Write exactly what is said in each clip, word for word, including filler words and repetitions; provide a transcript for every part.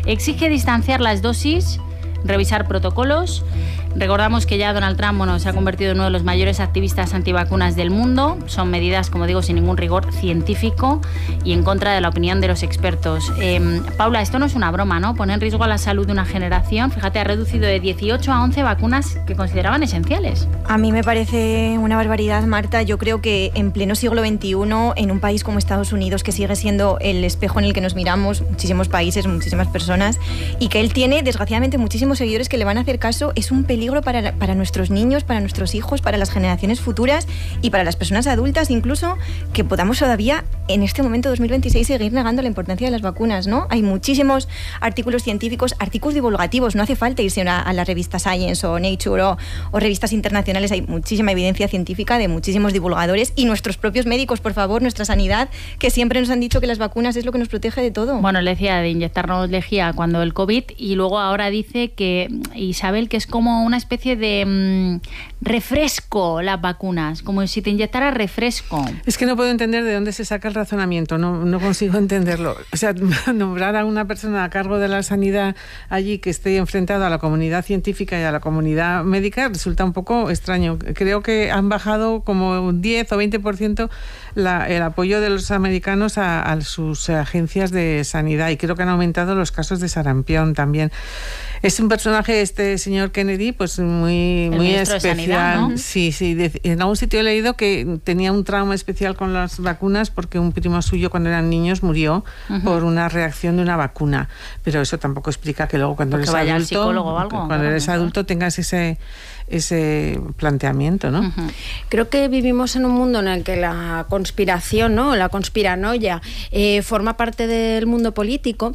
Exige distanciar las dosis, revisar protocolos. Recordamos que ya Donald Trump, bueno, se ha convertido en uno de los mayores activistas antivacunas del mundo. Son medidas, como digo, sin ningún rigor científico y en contra de la opinión de los expertos. Eh, Paula, esto no es una broma, ¿no? Pone en riesgo a la salud de una generación. Fíjate, ha reducido de dieciocho a once vacunas que consideraban esenciales. A mí me parece una barbaridad, Marta. Yo creo que en pleno siglo veintiuno, en un país como Estados Unidos, que sigue siendo el espejo en el que nos miramos, muchísimos países, muchísimas personas, y que él tiene, desgraciadamente, muchísimos seguidores que le van a hacer caso, es un peligro para, para nuestros niños, para nuestros hijos, para las generaciones futuras y para las personas adultas, incluso, que podamos todavía, en este momento dos mil veintiséis, seguir negando la importancia de las vacunas, ¿no? Hay muchísimos artículos científicos, artículos divulgativos, no hace falta irse a, a la revista Science o Nature o, o revistas internacionales, hay muchísima evidencia científica de muchísimos divulgadores y nuestros propios médicos, por favor, nuestra sanidad, que siempre nos han dicho que las vacunas es lo que nos protege de todo. Bueno, le decía de inyectarnos lejía cuando el COVID, y luego ahora dice que, Isabel, que es como una especie de mmm, refresco las vacunas, como si te inyectara refresco. Es que no puedo entender de dónde se saca el razonamiento, no, no consigo entenderlo. O sea, nombrar a una persona a cargo de la sanidad allí que esté enfrentado a la comunidad científica y a la comunidad médica resulta un poco extraño. Creo que han bajado como un diez o veinte por ciento la, el apoyo de los americanos a, a sus agencias de sanidad, y creo que han aumentado los casos de sarampión también. Es un personaje, este señor Kennedy, pues muy, muy especial. Sanidad, ¿no? Sí, sí. De, en algún sitio he leído que tenía un trauma especial con las vacunas porque un primo suyo, cuando eran niños, murió uh-huh. por una reacción de una vacuna. Pero eso tampoco explica que luego cuando eres adulto, psicólogo o algo, cuando ¿no? eres adulto tengas ese ese planteamiento, ¿no? Uh-huh. Creo que vivimos en un mundo en el que la conspiración, ¿no? La conspiranoia eh, forma parte del mundo político,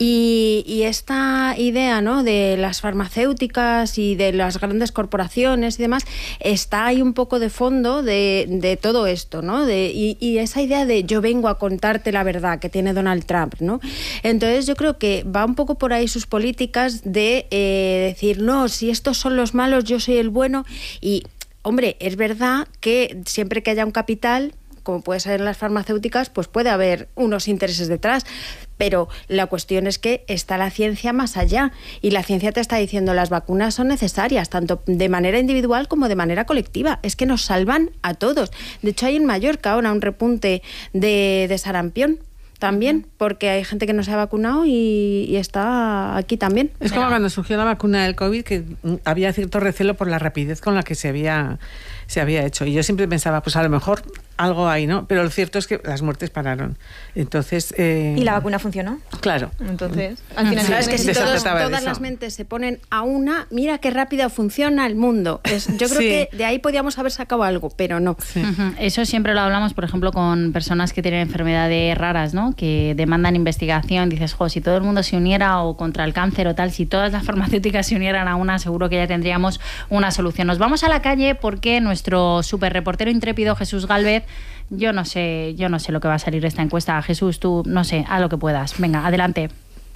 y, y esta idea, ¿no? de las farmacéuticas y de las grandes corporaciones y demás está ahí un poco de fondo de, de todo esto, ¿no? De, y, y esa idea de yo vengo a contarte la verdad que tiene Donald Trump, ¿no? Entonces yo creo que va un poco por ahí sus políticas de eh, decir, no, si estos son los malos, yo soy el bueno. Y, hombre, es verdad que siempre que haya un capital, como puede ser en las farmacéuticas, pues puede haber unos intereses detrás, pero la cuestión es que está la ciencia más allá, y la ciencia te está diciendo las vacunas son necesarias, tanto de manera individual como de manera colectiva, es que nos salvan a todos. De hecho, hay en Mallorca ahora un repunte de, de sarampión también, porque hay gente que no se ha vacunado y, y está aquí también. Es como cuando surgió la vacuna del COVID, que había cierto recelo por la rapidez con la que se había, se había hecho. Y yo siempre pensaba, pues a lo mejor algo hay, ¿no? Pero lo cierto es que las muertes pararon. Entonces... Eh... ¿Y la vacuna funcionó? Claro. Entonces, al final... Sí, es que si todos, todas eso. las mentes se ponen a una, mira qué rápido funciona el mundo. Es, yo creo sí. que de ahí podíamos haber sacado algo, pero no. Sí. Uh-huh. Eso siempre lo hablamos, por ejemplo, con personas que tienen enfermedades raras, ¿no? Que demandan investigación. Dices, jo, si todo el mundo se uniera o contra el cáncer o tal, si todas las farmacéuticas se unieran a una, seguro que ya tendríamos una solución. Nos vamos a la calle porque nuestro superreportero intrépido Jesús Gálvez, yo no sé, yo no sé lo que va a salir de esta encuesta. Jesús, tú, no sé, haz lo que puedas. Venga, adelante.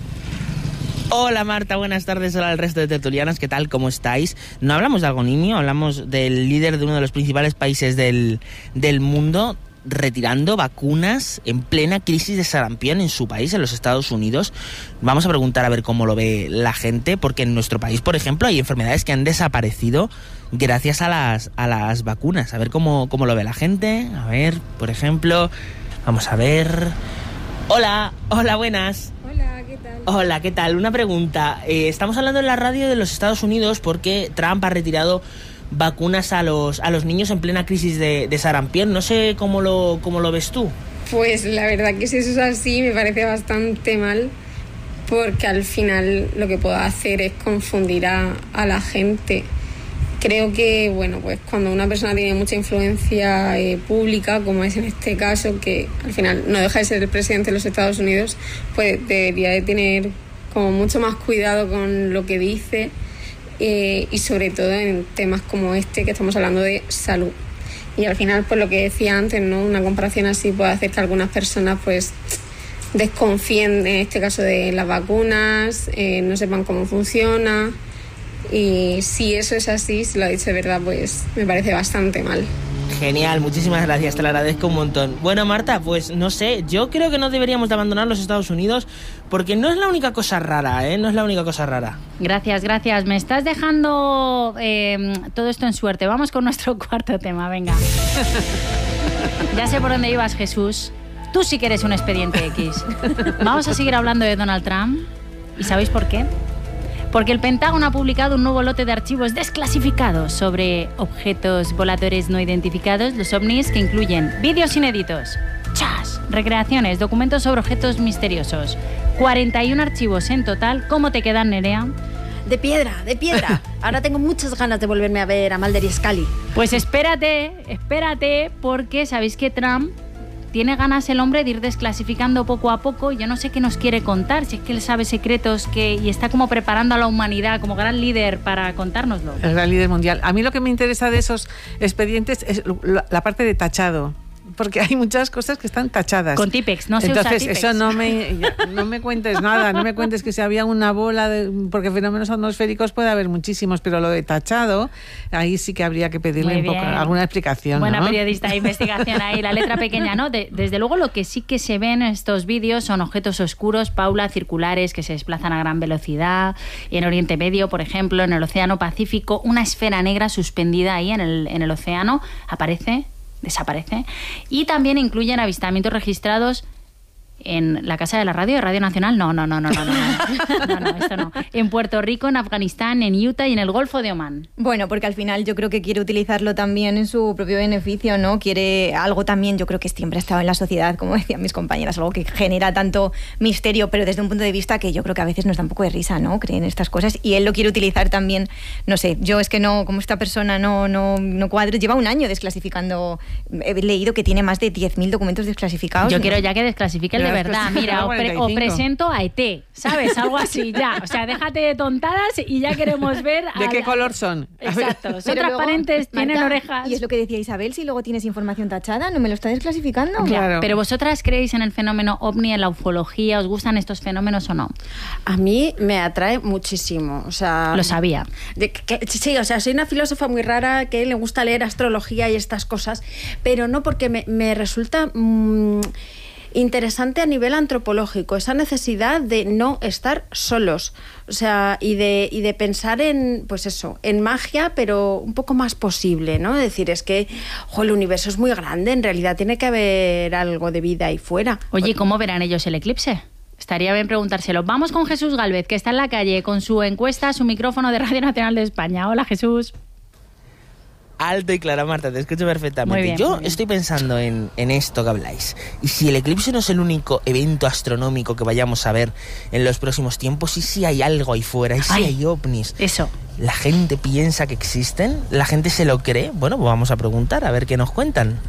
Hola Marta, buenas tardes. Hola al resto de tertulianas, ¿qué tal? ¿Cómo estáis? No hablamos de algo nimio, hablamos del líder de uno de los principales países del, del mundo retirando vacunas en plena crisis de sarampión en su país, en los Estados Unidos. Vamos a preguntar a ver cómo lo ve la gente, porque en nuestro país, por ejemplo, hay enfermedades que han desaparecido gracias a las, a las vacunas. A ver cómo, cómo lo ve la gente. A ver, por ejemplo, vamos a ver... Hola, hola, buenas. Hola, ¿qué tal? Hola, ¿qué tal? Una pregunta. Eh, estamos hablando en la radio de los Estados Unidos porque Trump ha retirado vacunas a los a los niños en plena crisis de, de sarampión. No sé cómo lo, cómo lo ves tú. Pues la verdad que si eso es así me parece bastante mal, porque al final lo que puedo hacer es confundir a, a la gente. Creo que, bueno, pues cuando una persona tiene mucha influencia eh, pública, como es en este caso, que al final no deja de ser el presidente de los Estados Unidos, pues debería de tener como mucho más cuidado con lo que dice, eh, y sobre todo en temas como este que estamos hablando de salud. Y al final, pues lo que decía antes, ¿no? Una comparación así puede hacer que algunas personas pues desconfíen, en este caso, de las vacunas, eh, no sepan cómo funciona. Y si eso es así, si lo ha dicho de verdad, pues me parece bastante mal. Genial, muchísimas gracias, te lo agradezco un montón. Bueno, Marta, pues no sé, yo creo que no deberíamos de abandonar los Estados Unidos porque no es la única cosa rara, ¿eh? No es la única cosa rara. Gracias, gracias. Me estás dejando eh, todo esto en suerte. Vamos con nuestro cuarto tema, venga. Ya sé por dónde ibas, Jesús. Tú sí que eres un expediente X. Vamos a seguir hablando de Donald Trump. ¿Y sabéis por qué? Porque el Pentágono ha publicado un nuevo lote de archivos desclasificados sobre objetos voladores no identificados, los ovnis, que incluyen vídeos inéditos, chas, recreaciones, documentos sobre objetos misteriosos. cuarenta y uno archivos en total. ¿Cómo te quedan, Nerea? De piedra, de piedra. Ahora tengo muchas ganas de volverme a ver a Mulder y Scully. Pues espérate, espérate, porque sabéis que Trump tiene ganas el hombre de ir desclasificando poco a poco. Yo no sé qué nos quiere contar, si es que él sabe secretos que, y está como preparando a la humanidad como gran líder para contárnoslo. El gran líder mundial. A mí lo que me interesa de esos expedientes es la parte de tachado. Porque hay muchas cosas que están tachadas. Con Tipex, no se Entonces, usa Tipex. eso no me, ya, no me cuentes nada, no me cuentes que si había una bola, de, porque fenómenos atmosféricos puede haber muchísimos, pero lo de tachado, ahí sí que habría que pedirle un poco, alguna explicación. Buena ¿no? periodista de investigación ahí, la letra pequeña, ¿no? De, desde luego lo que sí que se ve en estos vídeos son objetos oscuros, Paula, circulares, que se desplazan a gran velocidad. En Oriente Medio, por ejemplo, en el Océano Pacífico, una esfera negra suspendida ahí en el, en el océano aparece... desaparece, y también incluyen avistamientos registrados en la Casa de la Radio, de Radio Nacional, no, no, no, no, no, no, no, no, no, esto no. En Puerto Rico, en Afganistán, en Utah y en el Golfo de Omán. Bueno, porque al final yo creo que quiere utilizarlo también en su propio beneficio, ¿no? Quiere algo también, yo creo que siempre ha estado en la sociedad, como decían mis compañeras, algo que genera tanto misterio, pero desde un punto de vista que yo creo que a veces nos da un poco de risa, ¿no? Creen estas cosas, y él lo quiere utilizar también, no sé, yo es que no, como esta persona no, no, no cuadro, lleva un año desclasificando, he leído que tiene más de diez mil documentos desclasificados. Yo ¿no? quiero ya que desclasifique el de verdad, mira, o, pre, o presento a E T, ¿sabes? Algo así, ya. O sea, déjate de tontadas y ya queremos ver... ¿De a qué la... color son? Exacto, son pero transparentes, luego, tienen Marta, orejas... Y es lo que decía Isabel, si luego tienes información tachada, ¿no me lo está desclasificando? Claro. Pero vosotras creéis en el fenómeno ovni, en la ufología, ¿os gustan estos fenómenos o no? A mí me atrae muchísimo, o sea... Lo sabía. De que, sí, o sea, soy una filósofa muy rara que le gusta leer astrología y estas cosas, pero no porque me, me resulta... Mmm, interesante a nivel antropológico, esa necesidad de no estar solos, o sea, y de, y de pensar en, pues eso, en magia, pero un poco más posible, ¿no? Es decir, es que, ojo, el universo es muy grande, en realidad tiene que haber algo de vida ahí fuera. Oye, ¿cómo verán ellos el eclipse? Estaría bien preguntárselo. Vamos con Jesús Gálvez, que está en la calle con su encuesta, su micrófono de Radio Nacional de España. Hola, Jesús. Alto y claro, Marta, te escucho perfectamente. Muy bien, Yo muy bien. estoy pensando en, en esto que habláis. Y si el eclipse no es el único evento astronómico que vayamos a ver en los próximos tiempos, y si hay algo ahí fuera, y si Ay, hay ovnis. Eso. ¿La gente piensa que existen? ¿La gente se lo cree? Bueno, pues vamos a preguntar, a ver qué nos cuentan.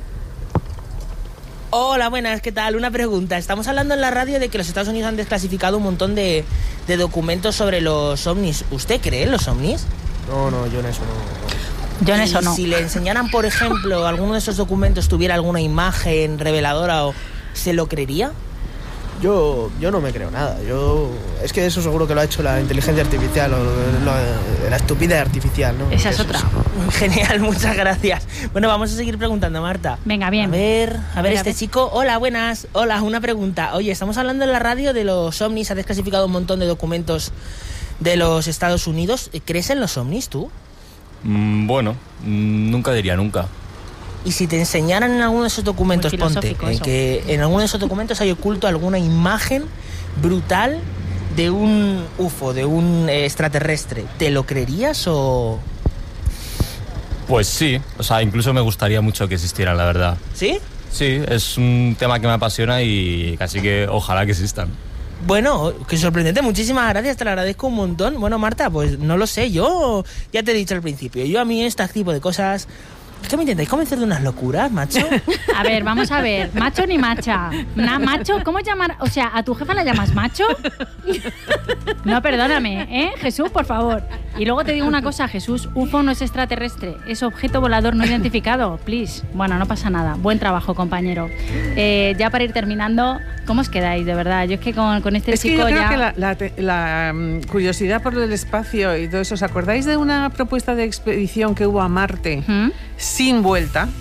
Hola, buenas, ¿qué tal? Una pregunta. Estamos hablando en la radio de que los Estados Unidos han desclasificado un montón de, de documentos sobre los ovnis. ¿Usted cree en los ovnis? No, no, yo en eso no. Yo en eso Y no. si le enseñaran, por ejemplo, alguno de esos documentos tuviera alguna imagen reveladora, o ¿se lo creería? Yo, yo no me creo nada. Yo es que eso seguro que lo ha hecho la inteligencia artificial o lo- la estupidez artificial, ¿no? Esa es Eso otra. Genial, muchas gracias. Bueno, vamos a seguir preguntando, Marta. Venga, bien. A ver, a ver, Venga, este a ver. chico. Hola, buenas. Hola, una pregunta. Oye, estamos hablando en la radio de los ovnis. Ha desclasificado un montón de documentos de los Estados Unidos. ¿Crees en los ovnis tú? Mm, bueno, mm, nunca diría nunca. Y si te enseñaran en alguno de esos documentos, Muy ponte, filosófico eh, eso. que en alguno de esos documentos hay oculto alguna imagen brutal de un U F O, de un eh, extraterrestre, ¿te lo creerías o...? Pues sí, o sea, incluso me gustaría mucho que existieran, la verdad. ¿Sí? Sí, es un tema que me apasiona y casi que ojalá que existan. Bueno, qué sorprendente, muchísimas gracias, te lo agradezco un montón. Bueno, Marta, pues no lo sé, yo ya te he dicho al principio, yo a mí este tipo de cosas... ¿Es que me intentáis convencer de unas locuras, macho? A ver, vamos a ver. ¿Macho ni macha? ¿Na, macho? ¿Cómo llamar? O sea, ¿a tu jefa la llamas macho? No, perdóname, ¿eh? Jesús, por favor. Y luego te digo una cosa, Jesús, U F O no es extraterrestre, es objeto volador no identificado, please. Bueno, no pasa nada. Buen trabajo, compañero. Eh, ya para ir terminando, ¿cómo os quedáis, de verdad? Yo es que con, con este Es que chico yo creo ya... que la, la, la, um, curiosidad por el espacio y todo eso, ¿os acordáis de una propuesta de expedición que hubo a Marte ¿Mm? sin vuelta?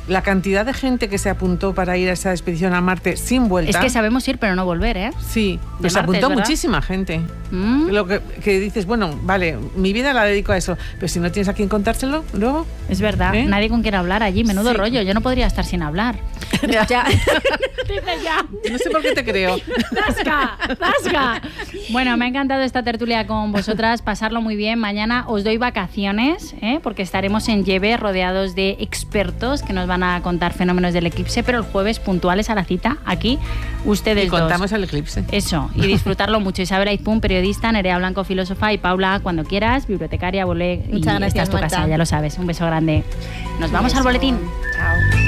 la cantidad de gente que se apuntó para ir a esa expedición a Marte sin vuelta. Es que sabemos ir, pero no volver, ¿eh? Sí, pues se apuntó muchísima gente. ¿Mm? Lo que, que dices, bueno, vale, mi vida la dedico a eso, pero si no tienes a quien contárselo, luego... Es verdad, ¿eh? Nadie con quien hablar allí, menudo sí. rollo, yo no podría estar sin hablar. Ya. ya. Dice ya. No sé por qué te creo. ¡Zasca! ¡Zasca! Bueno, me ha encantado esta tertulia con vosotras, pasarlo muy bien. Mañana os doy vacaciones, ¿eh? Porque estaremos en Yebe rodeados de expertos que nos van a contar fenómenos del eclipse, pero el jueves puntuales a la cita, aquí, ustedes y contamos dos. el eclipse. Eso, y disfrutarlo mucho. Isabel Aizpún, periodista, Nerea Blanco, filósofa, y Paula, cuando quieras, bibliotecaria, volé. Muchas y gracias, esta es tu Marta. casa, ya lo sabes. Un beso grande. Nos vamos beso. al boletín. Chao.